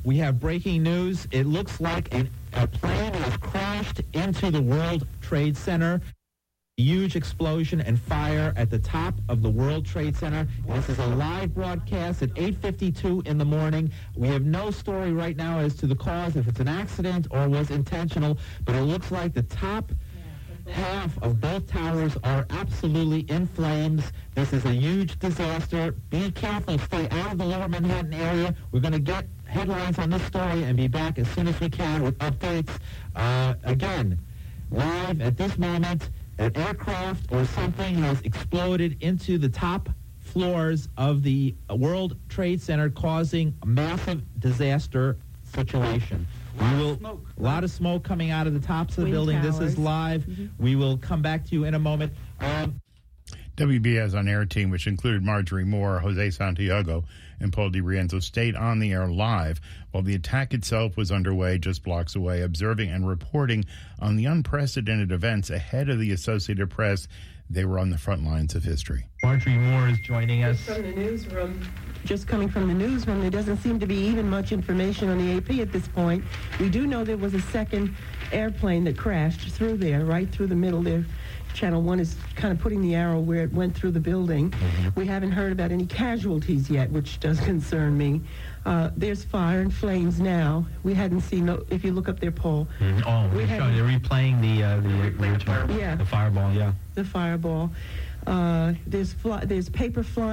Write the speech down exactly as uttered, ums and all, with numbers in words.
we have breaking news. It looks like an, a plane has crashed into the World Trade Center. Huge explosion and fire at the top of the World Trade Center. This is a live broadcast at eight fifty-two in the morning. We have no story right now as to the cause, if it's an accident or was intentional, but it looks like the top half of both towers are absolutely in flames. This is a huge disaster. Be careful. Stay out of the Lower Manhattan area. We're going to get headlines on this story and be back as soon as we can with updates. Uh, again, live at this moment, an aircraft or something has exploded into the top floors of the World Trade Center, causing a massive disaster situation. We will, a lot of smoke coming out of the tops of the Twin building. towers. This is live. Mm-hmm. We will come back to you in a moment. Um, W B S on-air team, which included Marjorie Moore, Jose Santiago, and Paul DiRienzo, stayed on the air live while the attack itself was underway just blocks away, observing and reporting on the unprecedented events ahead of the Associated Press. They were on the front lines of history. Marjorie Moore is joining us. From the newsroom. Just coming from the newsroom, there doesn't seem to be even much information on the A P at this point. We do know there was a second airplane that crashed through there, right through the middle there. Channel one is kind of putting the arrow where it went through the building. Mm-hmm. We haven't heard about any casualties yet, which does concern me. Uh, there's fire and flames now. We hadn't seen, no, if you look up there, Paul. Mm-hmm. Oh, we they're, they're replaying the, uh, the original, yeah. the fireball, yeah. The fireball. Uh, there's, fly, there's paper flying.